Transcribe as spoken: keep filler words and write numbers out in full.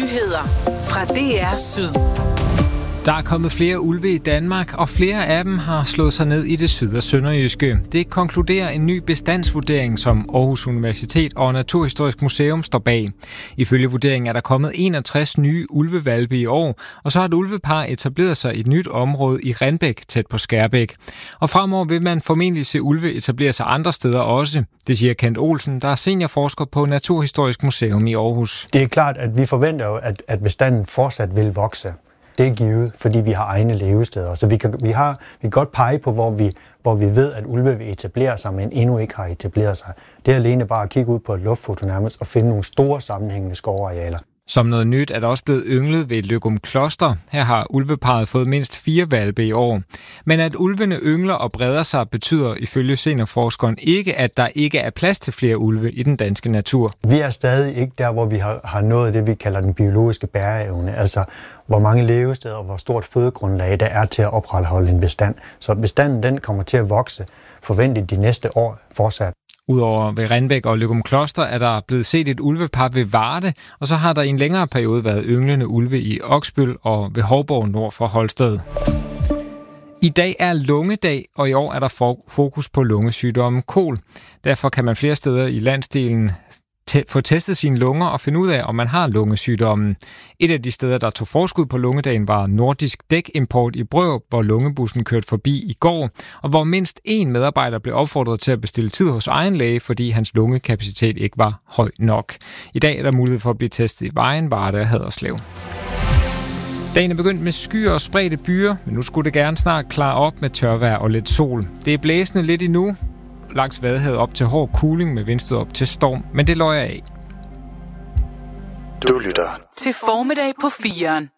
Nyheder fra D R Syd. Der er kommet flere ulve i Danmark, og flere af dem har slået sig ned i det syd- og sønderjyske. Det konkluderer en ny bestandsvurdering, som Aarhus Universitet og Naturhistorisk Museum står bag. Ifølge vurderingen er der kommet enogtres nye ulvehvalpe i år, og så har et ulvepar etableret sig i et nyt område i Renbæk, tæt på Skærbæk. Og fremover vil man formentlig se ulve etablere sig andre steder også. Det siger Kent Olsen, der er seniorforsker på Naturhistorisk Museum i Aarhus. Det er klart, at vi forventer jo, at, at bestanden fortsat vil vokse. Det er givet, fordi vi har egne levesteder. Så vi kan, vi har, vi kan godt pege på, hvor vi, hvor vi ved, at ulve vil etablere sig, men endnu ikke har etableret sig. Det er alene bare at kigge ud på et luftfoto nærmest og finde nogle store sammenhængende skovarealer. Som noget nyt er der også blevet ynglet ved Løgum Kloster. Her har ulveparret fået mindst fire hvalpe i år. Men at ulvene yngler og breder sig, betyder ifølge seniorforskeren ikke, at der ikke er plads til flere ulve i den danske natur. Vi er stadig ikke der, hvor vi har, har nået det, vi kalder den biologiske bæreevne. Altså, hvor mange levesteder og hvor stort fødegrundlag der er til at opretholde en bestand. Så bestanden den kommer til at vokse forventeligt de næste år fortsat. Udover ved Renbæk og Løgum Kloster er der blevet set et ulvepar ved Varde, og så har der i en længere periode været ynglende ulve i Oksbøl og ved Hovborg nord for Holsted. I dag er lungedag, og i år er der fokus på lungesygdommen kol. Derfor kan man flere steder i landsdelen te- få testet sine lunger og finde ud af, om man har lungesygdommen. Et af de steder, der tog forskud på lungedagen, var Nordisk Dækimport i Brørup, hvor lungebussen kørte forbi i går, og hvor mindst én medarbejder blev opfordret til at bestille tid hos egen læge, fordi hans lungekapacitet ikke var høj nok. I dag er der mulighed for at blive testet i Vejen, Varde og Haderslev. Dagen er begyndt med skyer og spredte byer, men nu skulle det gerne snart klare op med tørvejr og lidt sol. Det er blæsende lidt endnu. Langs Vadehavet op til hård kuling med vindstød op til storm, men det løjer af. Du lytter til Formiddag på firen.